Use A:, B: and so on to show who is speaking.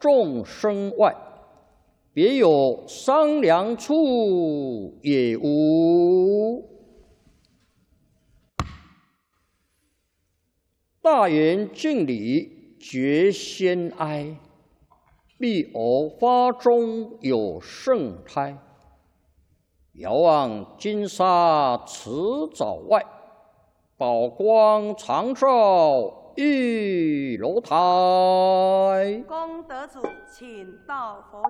A: 众生外，别有商量处也无。大圆敬礼，觉先哀。必偶发中有圣胎，遥望金沙辞藻外，宝光常照玉楼台。
B: 公德主，请到佛